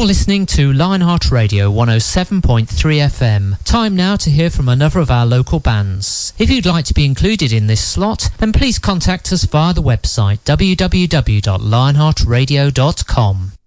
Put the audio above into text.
listening to Lionheart Radio 107.3 FM. Time now to hear from another of our local bands. If you'd like to be included in this slot, then please contact us via the website www.lionheartradio.com.